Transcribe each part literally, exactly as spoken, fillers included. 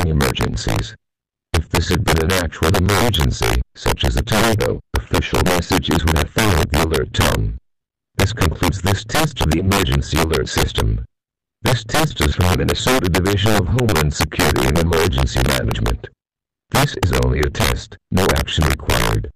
during emergencies. If this had been an actual emergency, such as a tornado, official messages would have followed the alert tone. This concludes this test of the emergency alert system. This test is from the Minnesota Division of Homeland Security and Emergency Management. This is only a test, no action required.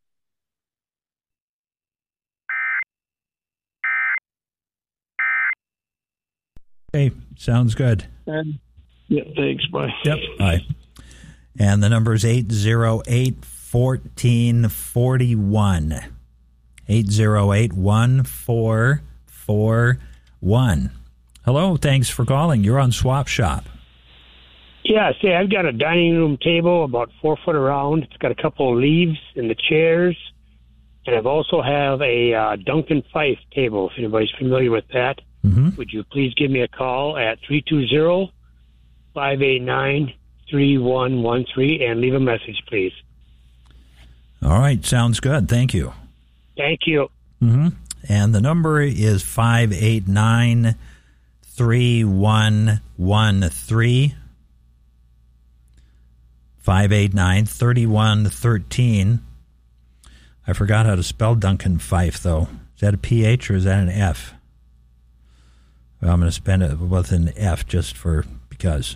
Hey, sounds good. Um, yeah, thanks. Bye. Yep. Bye. And the number is eight zero eight, one four four one. eight zero eight, one four four one. Hello, thanks for calling. You're on Swap Shop. Yeah, see, I've got a dining room table about four foot around. It's got a couple of leaves in the chairs. And I've also have a uh, Duncan Fife table, if anybody's familiar with that. Mm-hmm. Would you please give me a call at three two zero, five eight nine, three one one three and leave a message, please. All right, sounds good. Thank you. Thank you. Mm-hmm. And the number is five eight nine, three one one three. five eight nine, three one one three. I forgot how to spell Duncan Fife, though. Is that a P H or is that an F? Well, I'm going to spend it with an F just for because.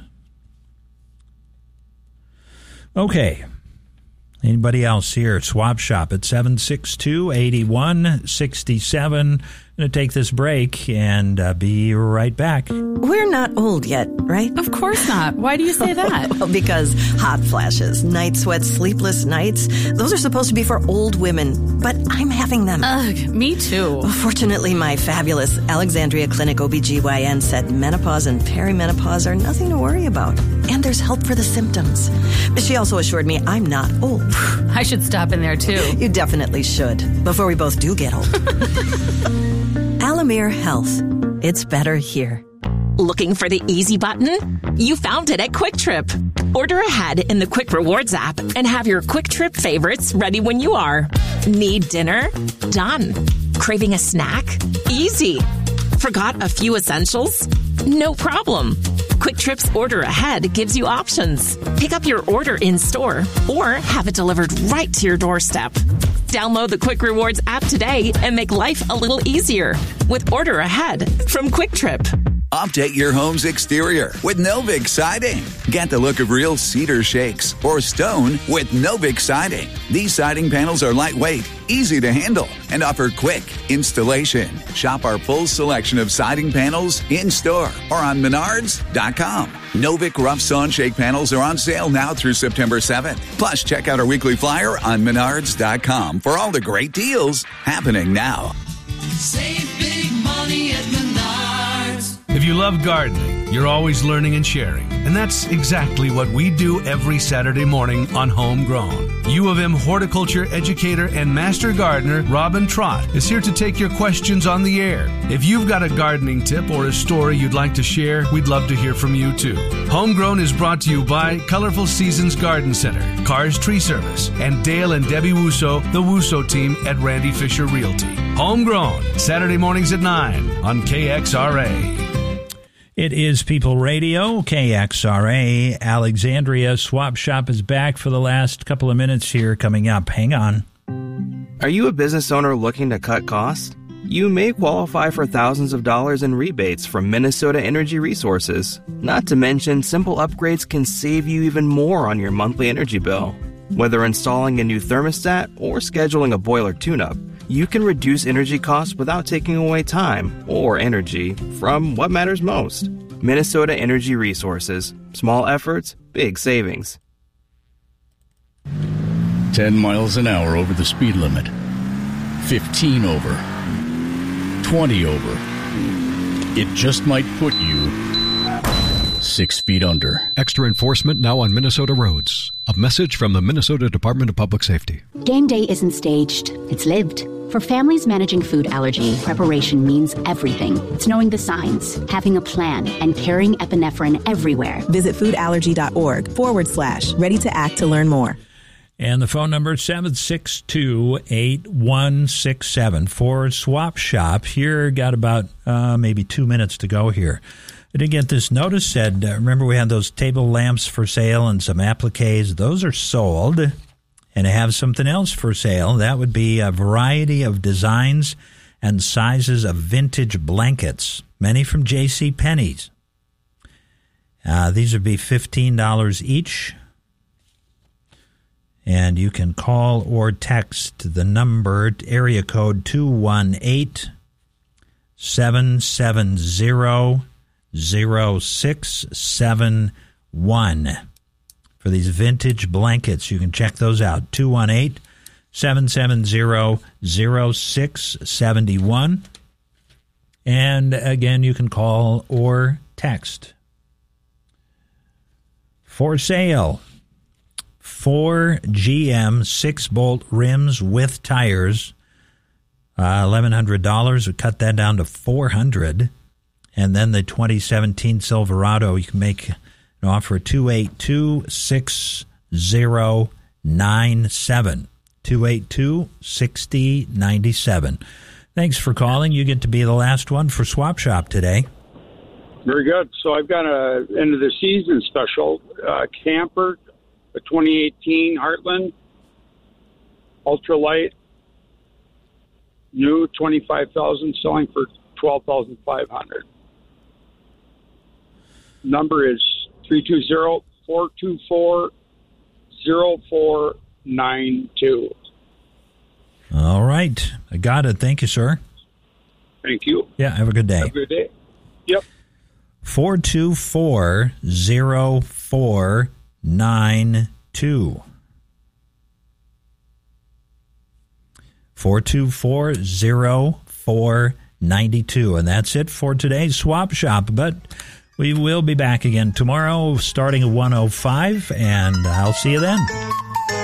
Okay. Anybody else here? Swap Shop at seven six two, eight one six seven. I'm going to take this break and uh, be right back. We're not old yet, right? Of course not. Why do you say that? Well, because hot flashes, night sweats, sleepless nights, those are supposed to be for old women, but I'm having them. Ugh, me too. Well, fortunately, my fabulous Alexandria Clinic O B G Y N said menopause and perimenopause are nothing to worry about, and there's help for the symptoms. But she also assured me I'm not old. I should stop in there, too. You definitely should, before we both do get old. Alamere Health. It's better here. Looking for the easy button? You found it at Quick Trip. Order ahead in the Quick Rewards app and have your Quick Trip favorites ready when you are. Need dinner? Done. Craving a snack? Easy. Forgot a few essentials? No problem. Quick Trip's Order Ahead gives you options. Pick up your order in store or have it delivered right to your doorstep. Download the Quick Rewards app today and make life a little easier with Order Ahead from Quick Trip. Update your home's exterior with Novik Siding. Get the look of real cedar shakes or stone with Novik Siding. These siding panels are lightweight, easy to handle, and offer quick installation. Shop our full selection of siding panels in-store or on menards dot com. Novik Rough Sawn Shake panels are on sale now through September seventh. Plus, check out our weekly flyer on menards dot com for all the great deals happening now. Save big money at Menards. If you love gardening, you're always learning and sharing. And that's exactly what we do every Saturday morning on Homegrown. U of M horticulture educator and master gardener Robin Trott is here to take your questions on the air. If you've got a gardening tip or a story you'd like to share, we'd love to hear from you too. Homegrown is brought to you by Colorful Seasons Garden Center, Cars Tree Service, and Dale and Debbie Wusso, the Wusso team at Randy Fisher Realty. Homegrown, Saturday mornings at nine on K X R A. It is People Radio, K X R A, Alexandria. Swap Shop is back for the last couple of minutes here coming up. Hang on. Are you a business owner looking to cut costs? You may qualify for thousands of dollars in rebates from Minnesota Energy Resources. Not to mention, simple upgrades can save you even more on your monthly energy bill. Whether installing a new thermostat or scheduling a boiler tune-up, you can reduce energy costs without taking away time or energy from what matters most. Minnesota Energy Resources. Small efforts, big savings. ten miles an hour over the speed limit. fifteen over. twenty over. It just might put you six feet under. Extra enforcement now on Minnesota roads. A message from the Minnesota Department of Public Safety. Game day isn't staged. It's lived. For families managing food allergy, preparation means everything. It's knowing the signs, having a plan, and carrying epinephrine everywhere. Visit foodallergy.org forward slash ready to act to learn more. And the phone number is seven six two, eight one six seven for Swap Shop. Here, got about uh, maybe two minutes to go here. I did get this notice said, uh, remember we had those table lamps for sale and some appliques. Those are sold. And I have something else for sale. That would be a variety of designs and sizes of vintage blankets, many from J C Penney's. Uh, these would be fifteen dollars each. And you can call or text the number, area code two one eight, seven seven zero, zero six seven one. For these vintage blankets, you can check those out. two one eight, seven seven zero, zero six seven one. And again, you can call or text. For sale, four G M six-bolt rims with tires, uh, eleven hundred dollars. We cut that down to four hundred dollars. And then the twenty seventeen Silverado, you can make an offer two eight two, six zero nine seven. two eight two, six zero nine seven. Thanks for calling. You get to be the last one for Swap Shop today. Very good. So I've got a end of the season special uh, camper, a twenty eighteen Heartland, ultralight, new, twenty-five thousand dollars, selling for twelve thousand five hundred dollars. Number is three two zero, four two four, zero four nine two. All right. I got it. Thank you, sir. Thank you. Yeah, have a good day. Have a good day. Yep. four two four, zero four nine two. four two four, zero four nine two. And that's it for today's Swap Shop. But we will be back again tomorrow starting at one oh five, and I'll see you then.